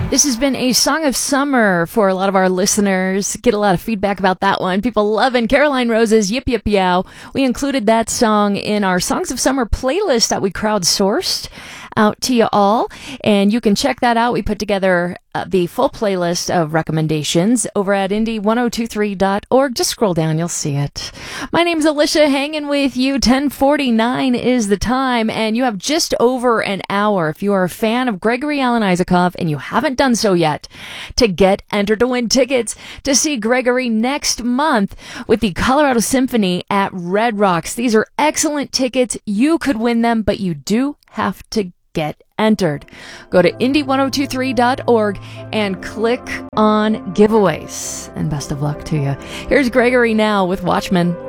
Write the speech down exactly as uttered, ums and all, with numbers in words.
This has been a song of summer for a lot of our listeners. Get a lot of feedback about that one. People loving Caroline Rose's Yip Yip Yow. We included that song in our Songs of Summer playlist that we crowdsourced out to you all, and you can check that out. We put together uh, the full playlist of recommendations over at indie ten twenty-three dot org. Just scroll down, you'll see it. My name's Alicia, hanging with you. ten forty-nine is the time, and you have just over an hour if you are a fan of Gregory Alan Isakov and you haven't done so yet to get entered to win tickets to see Gregory next month with the Colorado Symphony at Red Rocks. These are excellent tickets. You could win them, but you do have to get entered. Go to indie ten twenty-three dot org and click on giveaways. And best of luck to you. Here's Gregory now with Watchmen.